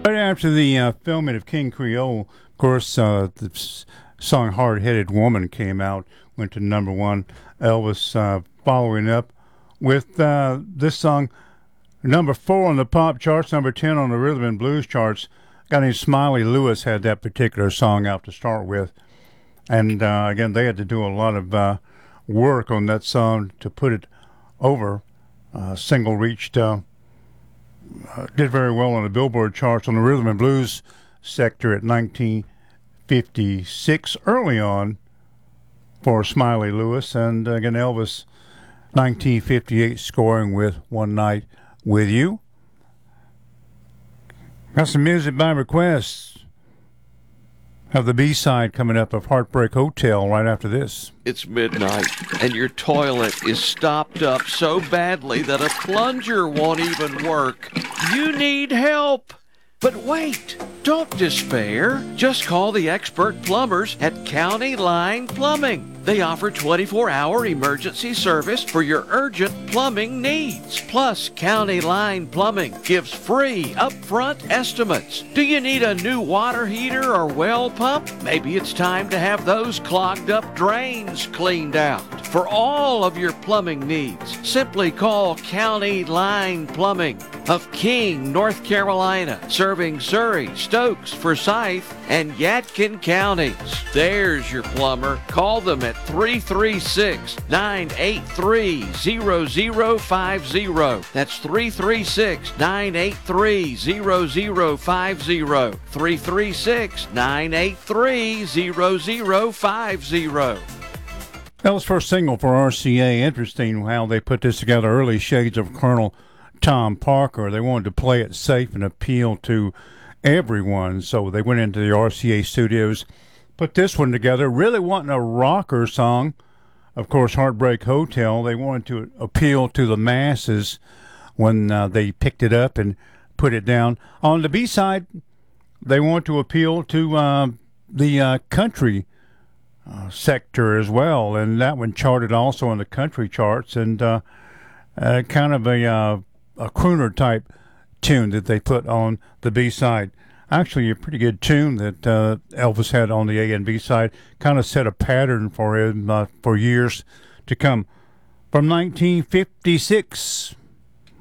Right after the filming of King Creole, of course, song Hard Headed Woman came out, went to number one. Elvis following up with this song, number 4 on the pop charts, number 10 on the rhythm and blues charts. A guy named Smiley Lewis had that particular song out to start with. And again, they had to do a lot of work on that song to put it over. Single reached, did very well on the Billboard charts on the rhythm and blues sector at 1956, early on for Smiley Lewis. And again, Elvis, 1958, scoring with One Night With You. Got some music by request. Have the B-side coming up of Heartbreak Hotel right after this. It's midnight, and your toilet is stopped up so badly that a plunger won't even work. You need help. But wait, don't despair. Just call the expert plumbers at County Line Plumbing. They offer 24-hour emergency service for your urgent plumbing needs. Plus, County Line Plumbing gives free upfront estimates. Do you need a new water heater or well pump? Maybe it's time to have those clogged up drains cleaned out. For all of your plumbing needs, simply call County Line Plumbing of King, North Carolina, serving Surrey, Stokes, Forsyth, and Yadkin counties. There's your plumber. Call them at 336-983-0050. That's 336-983-0050. 336-983-0050. That was first single for RCA. Interesting how they put this together. Early shades of Colonel Tom Parker. They wanted to play it safe and appeal to everyone, so they went into the RCA studios, put this one together, really wanting a rocker song. Of course, Heartbreak Hotel, they wanted to appeal to the masses when they picked it up and put it down. On the B-side, they want to appeal to the country sector as well, and that one charted also on the country charts, and kind of a crooner type tune that they put on the B-side. Actually, a pretty good tune that Elvis had on the A and B side. Kind of set a pattern for him for years to come. From 1956,